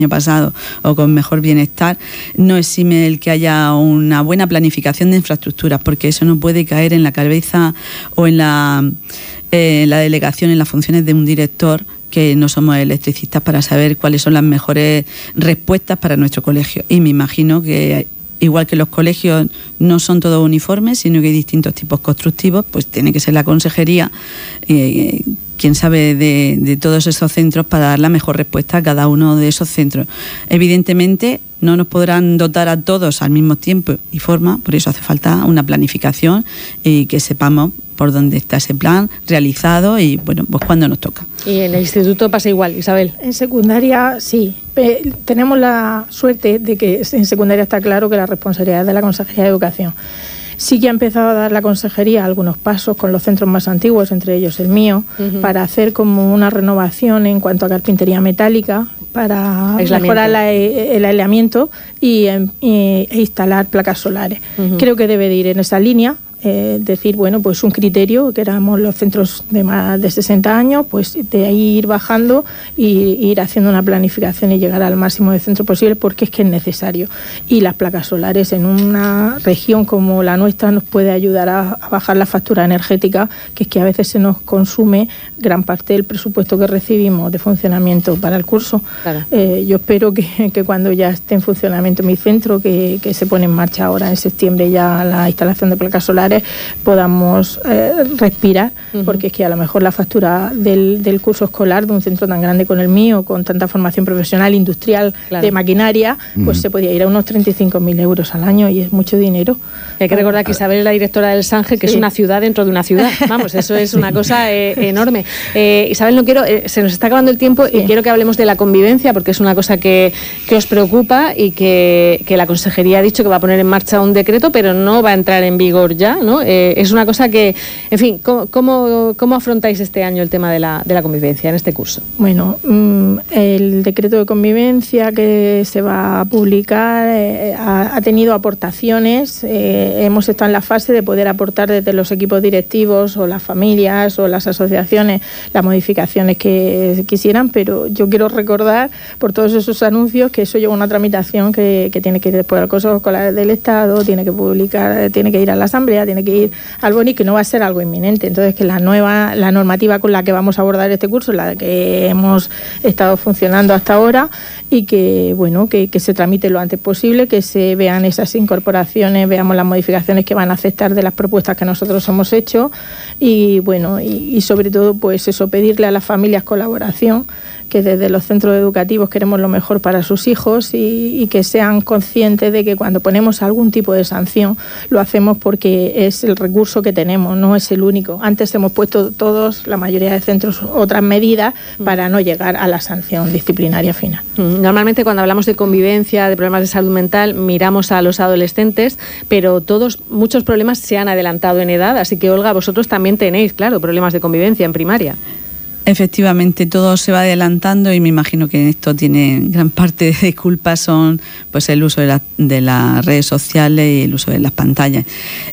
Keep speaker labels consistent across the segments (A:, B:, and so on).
A: año pasado o con mejor bienestar, no exime el que haya una buena planificación de infraestructuras, porque eso no puede caer en la cabeza o en la delegación, en las funciones de un director, que no somos electricistas, para saber cuáles son las mejores respuestas para nuestro colegio. Y me imagino que, igual que los colegios no son todos uniformes, sino que hay distintos tipos constructivos, pues tiene que ser la consejería quien sabe de todos esos centros para dar la mejor respuesta a cada uno de esos centros. Evidentemente no nos podrán dotar a todos al mismo tiempo y forma, por eso hace falta una planificación y que sepamos por dónde está ese plan realizado y, bueno, pues cuándo nos toca.
B: Y en el instituto pasa igual, Isabel.
C: En secundaria sí, tenemos la suerte de que en secundaria está claro que la responsabilidad es de la Consejería de Educación. Sí que ha empezado a dar la consejería algunos pasos con los centros más antiguos, entre ellos el mío, para hacer como una renovación en cuanto a carpintería metálica, para mejorar el aislamiento e instalar placas solares. Creo que debe de ir en esa línea. Decir, bueno, pues un criterio, que éramos los centros de más de 60 años, pues de ahí ir bajando y ir haciendo una planificación y llegar al máximo de centros posible, porque es que es necesario. Y las placas solares en una región como la nuestra nos puede ayudar a bajar la factura energética, que es que a veces se nos consume gran parte del presupuesto que recibimos de funcionamiento para el curso. Claro. Yo espero que cuando ya esté en funcionamiento mi centro, que se pone en marcha ahora en septiembre ya la instalación de placas solares, podamos respirar, porque es que a lo mejor la factura del curso escolar de un centro tan grande como el mío, con tanta formación profesional, industrial, de maquinaria, pues se podía ir a unos 35.000 euros al año, y es mucho dinero.
B: Y hay que recordar que Isabel es la directora del SANGE, que es una ciudad dentro de una ciudad. Vamos, eso es una cosa enorme. Isabel, se nos está acabando el tiempo y quiero que hablemos de la convivencia, porque es una cosa que os preocupa y que la Consejería ha dicho que va a poner en marcha un decreto, pero no va a entrar en vigor ya, ¿no? Es una cosa que, en fin, ¿cómo afrontáis este año el tema de la convivencia en este curso?
C: Bueno, el decreto de convivencia que se va a publicar ha tenido aportaciones. Hemos estado en la fase de poder aportar desde los equipos directivos o las familias o las asociaciones las modificaciones que quisieran, pero yo quiero recordar por todos esos anuncios que eso lleva una tramitación que tiene que ir después al Consejo Escolar del Estado, tiene que publicar, tiene que ir a la Asamblea, tiene que ir al BONI, que no va a ser algo inminente. Entonces, que la normativa con la que vamos a abordar este curso, la que hemos estado funcionando hasta ahora, y que, bueno, que se tramite lo antes posible, que se vean esas incorporaciones, veamos las modificaciones que van a aceptar de las propuestas que nosotros hemos hecho, y bueno, y sobre todo, pues eso, pedirle a las familias colaboración, que desde los centros educativos queremos lo mejor para sus hijos y que sean conscientes de que cuando ponemos algún tipo de sanción lo hacemos porque es el recurso que tenemos, no es el único. Antes hemos puesto todos, la mayoría de centros, otras medidas para no llegar a la sanción disciplinaria final.
B: Normalmente cuando hablamos de convivencia, de problemas de salud mental, miramos a los adolescentes, pero muchos problemas se han adelantado en edad, así que, Olga, vosotros también tenéis, claro, problemas de convivencia en primaria.
A: Efectivamente, todo se va adelantando y me imagino que esto tiene gran parte de culpa son pues el uso de las redes sociales y el uso de las pantallas.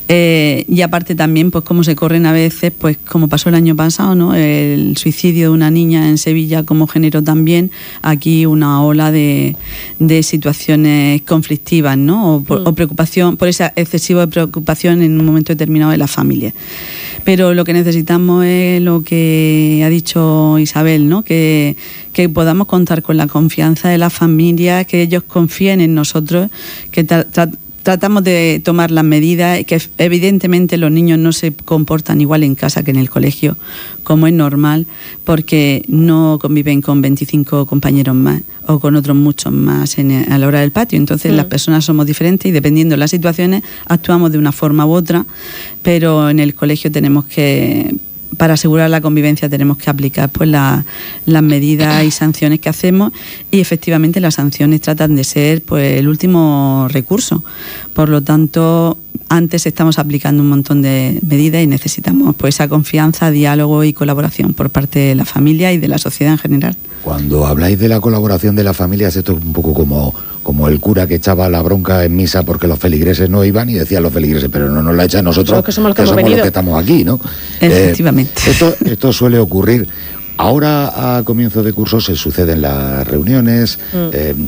A: Y aparte también, pues cómo se corren a veces, pues como pasó el año pasado, ¿no? El suicidio de una niña en Sevilla, como generó también aquí una ola de situaciones conflictivas, ¿no? O preocupación, por esa excesiva preocupación en un momento determinado de la familia. Pero lo que necesitamos es lo que ha dicho Isabel, ¿no? Que podamos contar con la confianza de la familia, que ellos confíen en nosotros, que tratamos de tomar las medidas, y que evidentemente los niños no se comportan igual en casa que en el colegio, como es normal, porque no conviven con 25 compañeros más o con otros muchos más a la hora del patio. Entonces las personas somos diferentes y dependiendo de las situaciones actuamos de una forma u otra, pero en el colegio tenemos que, para asegurar la convivencia, tenemos que aplicar pues las medidas y sanciones que hacemos, y efectivamente las sanciones tratan de ser pues el último recurso. Por lo tanto, antes estamos aplicando un montón de medidas y necesitamos pues esa confianza, diálogo y colaboración por parte de la familia y de la sociedad en general.
D: Cuando habláis de la colaboración de las familias, esto es un poco como el cura que echaba la bronca en misa porque los feligreses no iban, y decían los feligreses, pero no nos la echan nosotros, que somos los que estamos aquí, ¿no?
A: Efectivamente.
D: Esto suele ocurrir Ahora, a comienzo de curso, se suceden las reuniones,